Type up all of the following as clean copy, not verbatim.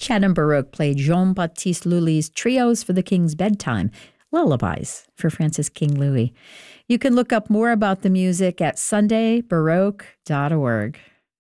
Chatham Baroque played Jean-Baptiste Lully's Trios for the King's Bedtime, Lullabies for Francis King Louis. You can look up more about the music at sundaybaroque.org.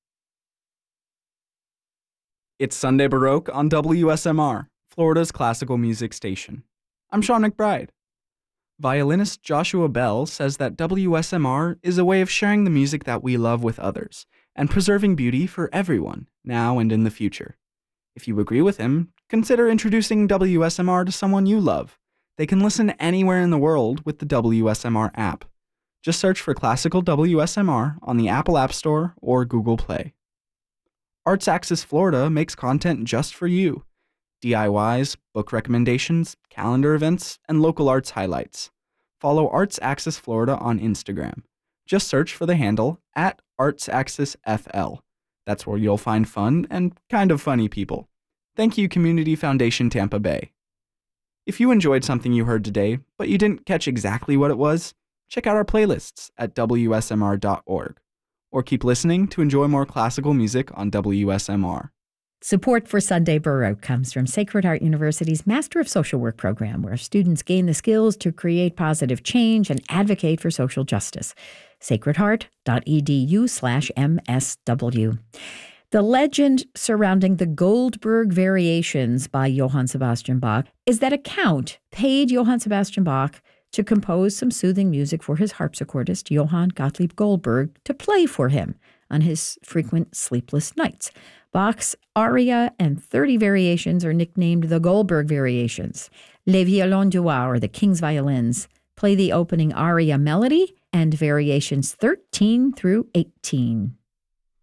It's Sunday Baroque on WSMR, Florida's classical music station. I'm Sean McBride. Violinist Joshua Bell says that WSMR is a way of sharing the music that we love with others and preserving beauty for everyone, now and in the future. If you agree with him, consider introducing WSMR to someone you love. They can listen anywhere in the world with the WSMR app. Just search for Classical WSMR on the Apple App Store or Google Play. Arts Axis Florida makes content just for you. DIYs, book recommendations, calendar events, and local arts highlights. Follow Arts Axis Florida on Instagram. Just search for the handle @ArtsAxisFL. That's where you'll find fun and kind of funny people. Thank you, Community Foundation Tampa Bay. If you enjoyed something you heard today, but you didn't catch exactly what it was, check out our playlists at WSMR.org. Or keep listening to enjoy more classical music on WSMR. Support for Sunday Baroque comes from Sacred Heart University's Master of Social Work program, where students gain the skills to create positive change and advocate for social justice. sacredheart.edu/MSW. The legend surrounding the Goldberg Variations by Johann Sebastian Bach is that a count paid Johann Sebastian Bach to compose some soothing music for his harpsichordist, Johann Gottlieb Goldberg, to play for him on his frequent sleepless nights. Bach's aria and 30 variations are nicknamed the Goldberg Variations. Les Violons du Roi, or the King's Violins, play the opening aria melody and variations 13 through 18.